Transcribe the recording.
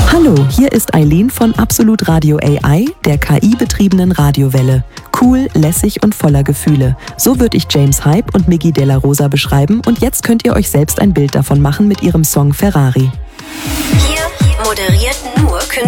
Hallo, hier ist Eileen von Absolut Radio AI, der KI-betriebenen Radiowelle. Cool, lässig und voller Gefühle. So würde ich James Hype und Miggy De La Rosa beschreiben und jetzt könnt ihr euch selbst ein Bild davon machen mit ihrem Song Ferrari. Hier moderiert nur Künstler.